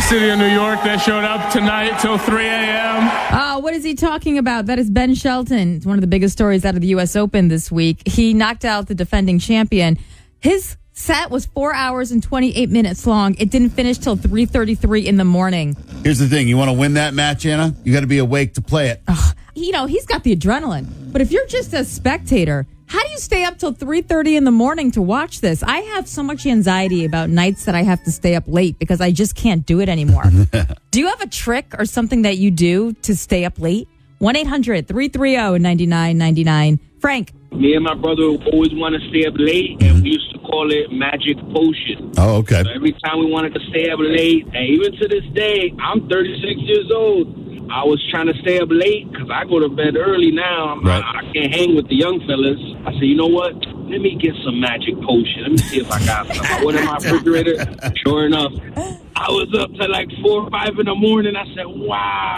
city of New York that showed up tonight till 3 a.m. What is he talking about? That is Ben Shelton. It's one of the biggest stories out of the U.S. Open this week. He knocked out the defending champion. His set was 4 hours and 28 minutes long. It didn't finish till 3:33 in the morning. Here's the thing. You want to win that match, Anna? You got to be awake to play it. He's got the adrenaline. But if you're just a spectator, how do you stay up till 3:30 in the morning to watch this? I have so much anxiety about nights that I have to stay up late because I just can't do it anymore. Do you have a trick or something that you do to stay up late? 1-800-330-9999. Frank. Me and my brother always want to stay up late, and we used to call it Magic Potion. Oh, okay. So every time we wanted to stay up late, and even to this day, I'm 36 years old. I was trying to stay up late because I go to bed early now. Right. I can't hang with the young fellas. I said, you know what? Let me get some Magic Potion. Let me see if I got some. I went in my refrigerator. Sure enough, I was up to like 4 or 5 in the morning. I said, wow.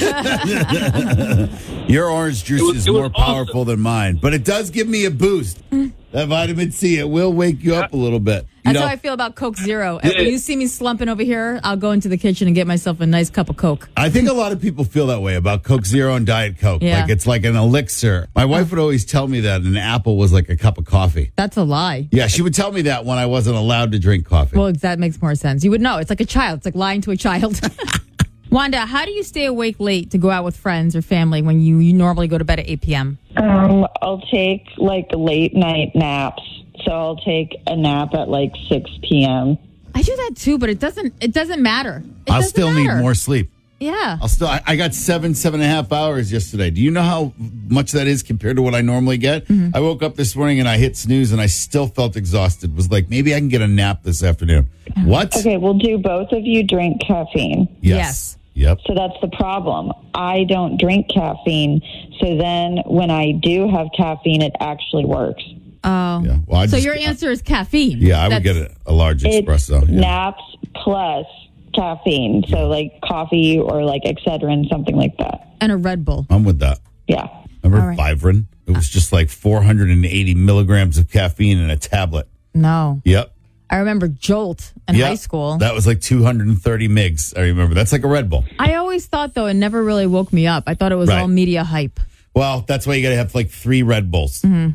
Your orange juice is more powerful awesome. than mine, but it does give me a boost. That vitamin C, it will wake you up a little bit. That's how I feel about Coke Zero. When you see me slumping over here, I'll go into the kitchen and get myself a nice cup of Coke. I think a lot of people feel that way about Coke Zero and Diet Coke. Yeah. Like it's like an elixir. My wife would always tell me that an apple was like a cup of coffee. That's a lie. Yeah, she would tell me that when I wasn't allowed to drink coffee. Well, that makes more sense. You would know. It's like a child. It's like lying to a child. Wanda, how do you stay awake late to go out with friends or family when you normally go to bed at 8 p.m.? I'll take like late night naps. So I'll take a nap at like 6 p.m. I do that too, but it doesn't matter. I'll still need more sleep. Yeah. I got 7.5 hours yesterday. Do you know how much that is compared to what I normally get? Mm-hmm. I woke up this morning and I hit snooze and I still felt exhausted. Was like, maybe I can get a nap this afternoon. What? Okay, well, do both of you drink caffeine? Yes. Yep. So that's the problem. I don't drink caffeine. So then when I do have caffeine, it actually works. Oh. Yeah. Well, so your answer is caffeine. Yeah, I would get a large espresso. It's yeah. naps plus caffeine. So like coffee or like Excedrin, something like that. And a Red Bull. I'm with that. Yeah. Remember Vivarin? It was just like 480 milligrams of caffeine in a tablet. No. Yep. I remember Jolt in high school. That was like 230 migs. I remember. That's like a Red Bull. I always thought, though, it never really woke me up. I thought it was all media hype. Well, that's why you got to have like 3 Red Bulls. Mm-hmm.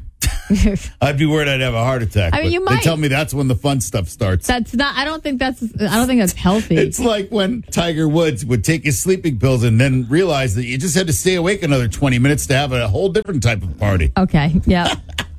I'd be worried I'd have a heart attack. I mean, you They might. tell me that's when the fun stuff starts. That's not. I don't think that's healthy. It's like when Tiger Woods would take his sleeping pills and then realize that you just had to stay awake another 20 minutes to have a whole different type of party. Okay. Yeah.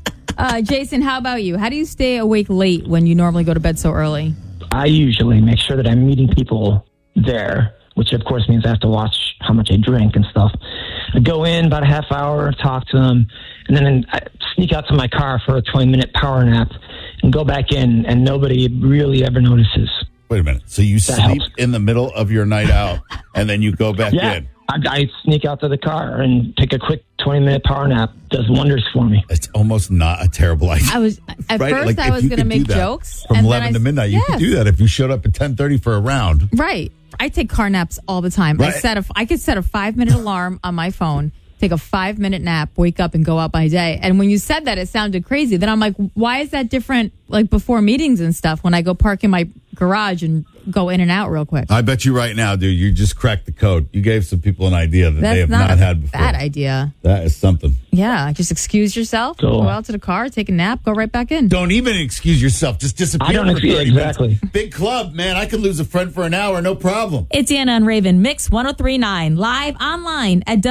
Jason, how about you? How do you stay awake late when you normally go to bed so early? I usually make sure that I'm meeting people there, which of course means I have to watch how much I drink and stuff. I go in about a half hour, talk to them, and then I sneak out to my car for a 20-minute power nap and go back in, and nobody really ever notices. Wait a minute. So you sleep in the middle of your night out, and then you go back in? I sneak out to the car and take a quick 20-minute power nap. Does wonders for me. It's almost not a terrible idea. I was at first I was going to make jokes from 11 to midnight. You could do that if you showed up at 10:30 for a round. Right. I take car naps all the time. Right. I could set a 5-minute alarm on my phone, take a 5-minute nap, wake up, and go out my day. And when you said that, it sounded crazy. Then I'm like, why is that different? Like before meetings and stuff, when I go park in my garage and go in and out real quick. I bet you right now, dude, you just cracked the code. You gave some people an idea that they have not had before. Bad idea. That is something. Yeah, just excuse yourself, go out to the car, take a nap, go right back in. Don't even excuse yourself. Just disappear. I don't for 30 exactly. minutes. Big club, man. I could lose a friend for an hour, no problem. It's Anna and Raven, Mix 103.9, live online at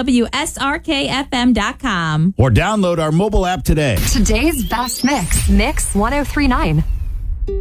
WSRKFM.com. Or download our mobile app today. Today's best mix, Mix 103.9.